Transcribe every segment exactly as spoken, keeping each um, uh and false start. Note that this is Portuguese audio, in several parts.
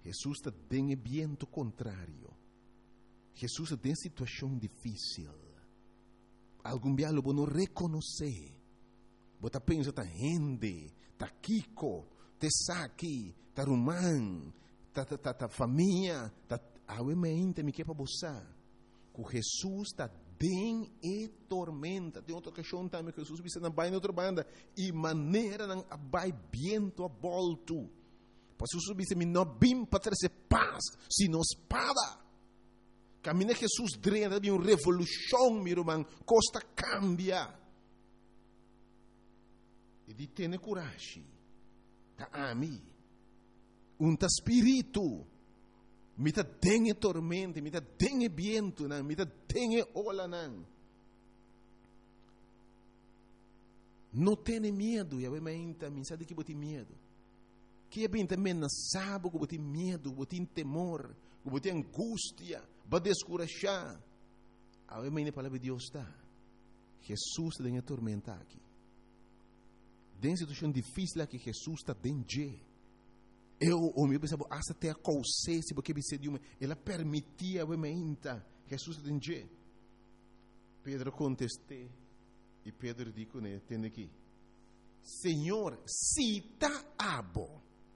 Jesus está em ambiente contrário. Jesus está em situação difícil. Algum dia ele não reconhecer. Você pensa, está rende, está Kiko, está Saki, está Rumán, está família, está... Obviamente, me quer para você. Que Jesus está bem e tormenta. Tem outra questão também que Jesus disse na baia outra banda. E maneira não vai viento a volto. Porque Jesus disse, não vim para trazer paz, sino espada. Caminha Jesus drena de uma revolução, meu irmão. Costa cambia. E de ter coragem. Tá ami. Um tá espírito. Me tá dengue tormenta, me tá dengue viento, me tá dengue ola não. Não tenha medo, eu me me sabe que você tem medo. Que é bem também não sabe que você tem medo, você tem temor, você tem angústia, vai descorajar. Eu me a palavra de Deus está. Jesus está em tormenta aqui. Tem situação difícil aqui, Jesus está dentro. Eu, o meu pensava, hasta até a consciência, porque de uma, ela permitia, obviamente, Jesus entender. Pedro contestou, e Pedro disse, né, tem aqui, Senhor, se está abo,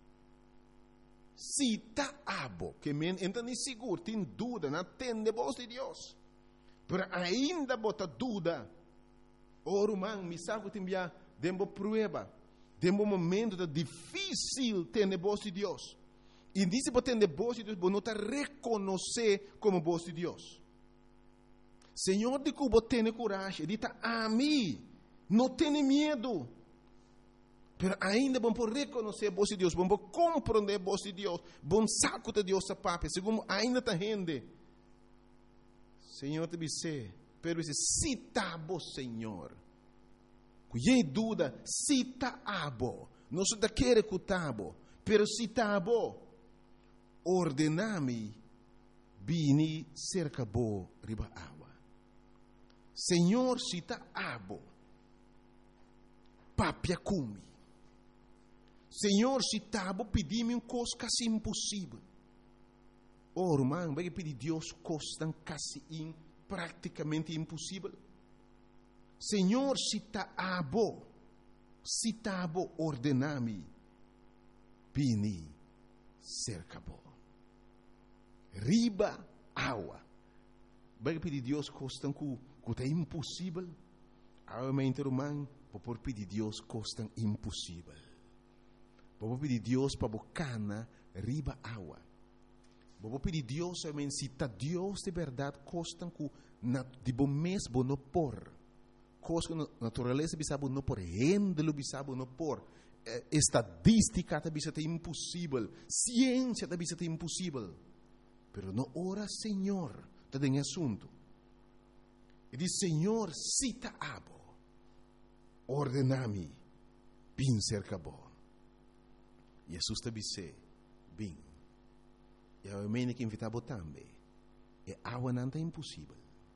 se está abo, que me entende seguro, tem dúvida, não tem voz de Deus, mas ainda bota dúvida, ora, man, me sabe que tem via, dembo prueba, tem um momento difícil ter a voz de Deus. E diz que ter a voz de Deus, você não está reconhecer como voz de Deus. Senhor, de que você tem coragem, diz a mim, não tenha medo. Mas ainda vamos reconhecer a voz de Deus, vamos compreender a voz de Deus, vamos saco de Deus a papai, segundo ainda está rende. Senhor, te disse, pero disse, se está bom, Senhor. Cuidei dúvida, se está abo, não se quer que está abo, pero se está abo, ordename, bini cerca bo riba água. Senhor, se está abo, papia cumi. Senhor, se está abo, pedi-me uma coisa quase impossível. Oh, irmão, vai pedir Deus coisa quase in, praticamente impossível. Senhor, se está abo, se está abo, ordename, pini, cerca bo. Riba, água. Vai pedir Deus coisa que é impossível. Realmente, irmão, vou pedir Deus coisa impossível. Vou pedir Deus para bocana, riba, água. Vou pedir Deus, realmente, se está Deus de verdade, coisa que de bom mês, vou não pôr. Coisa que a natureza bisabo não por rende bisabo não por eh, estadística da bisabo é impossível, ciência da bisabo é impossível, pero não ora Senhor tá tem assunto. E diz Senhor, cita abo, ordenami, bin cerca bo. Jesus te disse, bin. E a mene que invitabo também. E água não é impossível.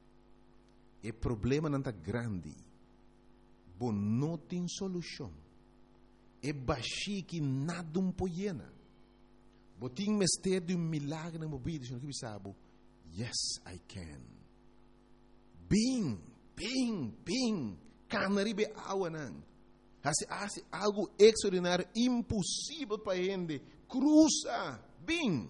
E problema não está grande. Bom, não tem solução. É baixi que nada um poiena. Bom, tem mistério de um milagre na mobília. Senhor, que sabe? Yes, I can. Bem, bem, bem. Canaribe água não. Hace algo extraordinário, impossível para ele. Cruza, bem.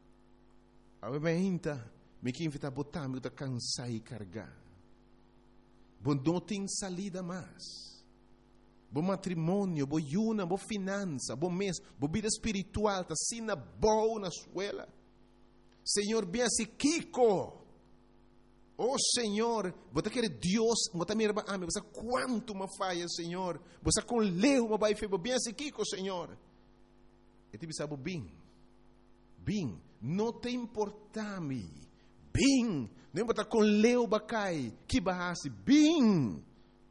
Obviamente, me que invitar a botar, me que cansar e carregar. Bom, não tem salida mais. Bom matrimônio, bom yuna, bom finança, bom mês, bom vida espiritual, tá assim na boa na escola. Senhor, bem assim, Kiko. Oh, Senhor, você quer Deus, você me ama, você quanto me falha, Senhor. Você com leu, mas vai fazer bem assim, Kiko, Senhor. E te sabe bem, bem, não te importa-me, bem. Não importa com leu bacai, que barrasse, bem.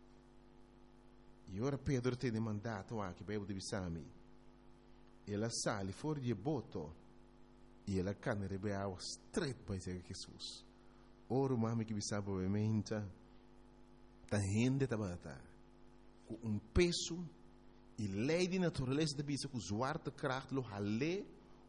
E ora Pedro tem mandato aqui, para eu te bisami. Ela sale fora de boto, e ela cana rebeau straight para Jesus. Ora, mami que bisabo obviamente, tá rende tabata, com um peso, e lei de natureza de bisa, com o zuar de kracht, lo hale,